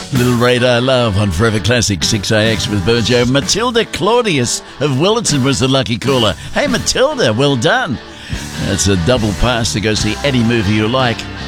Little Radar Love on Forever Classic 6AX with Burjo. Matilda Claudius of Willetton was the lucky caller. Hey Matilda, well done. That's a double pass to go see any movie you like.